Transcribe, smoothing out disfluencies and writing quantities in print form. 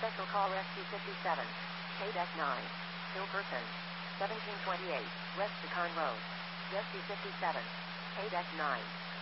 Special call SC57. KDEC 9. Hill person. 1728, West Pecan Road. SC57. KDEC 9.